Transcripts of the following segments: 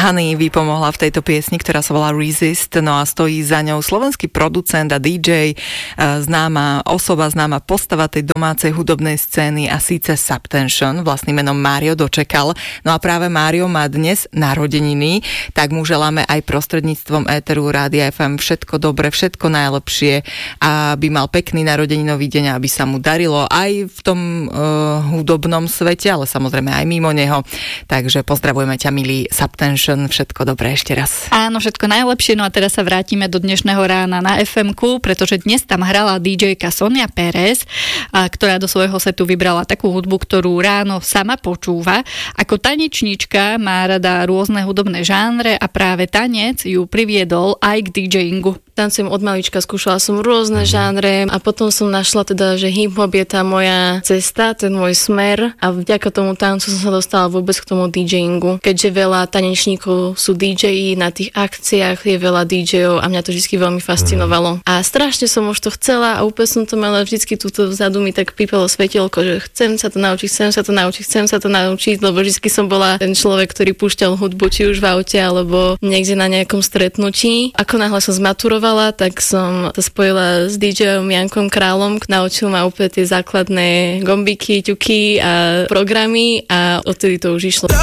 Honey vypomohla v tejto piesni, ktorá sa volá Resist, no a stojí za ňou slovenský producent a DJ, známa osoba, známa postava tej domácej hudobnej scény a síce Subtension, vlastným menom Mário Dočekal. No a práve Mário má dnes narodeniny, tak mu želáme aj prostredníctvom éteru Rádia FM všetko dobre, všetko najlepšie, aby mal pekný narodeninový deň, aby sa mu darilo aj v tom hudobnom svete, ale samozrejme aj mimo neho. Takže pozdravujeme ťa, milý Subtension, všetko dobré ešte raz. Áno, všetko najlepšie, no a teraz sa vrátime do dnešného rána na FM-ku, pretože dnes tam hrala DJ-ka Sonia Pérez, ktorá do svojho setu vybrala takú hudbu, ktorú ráno sama počúva. Ako tanečnička má rada rôzne hudobné žánre a práve tanec ju priviedol aj k DJingu. Tancujem od malička, skúšala som rôzne žánre a potom som našla teda, že hip-hop je tá moja cesta, ten môj smer a vďaka tomu tancu som sa dostala vôbec k tomu DJingu. Keďže veľa tanečníkov sú DJ na tých akciách, je veľa DJov a mňa to vždy veľmi fascinovalo. A strašne som už to chcela a úplne som to mala vždycky túto vzadu mi tak pípalo svetielko, že chcem sa to naučiť, lebo vždycky som bola ten človek, ktorý púšťal hudbu, či už v aute alebo niekde na nejakom stretnutí. Ako náhle som zmaturovala, tak som to spojila s DJom Jankom Králom, naučil ma úplne tie základné gombiky, ťuky a programy a odtedy to už išlo.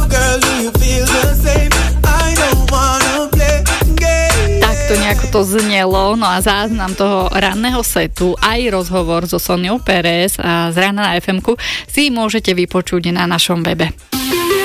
Takto nejako to znelo, no a záznam toho ranného setu, aj rozhovor so Soniou Pérez a z rána na FM-ku si môžete vypočuť na našom webe.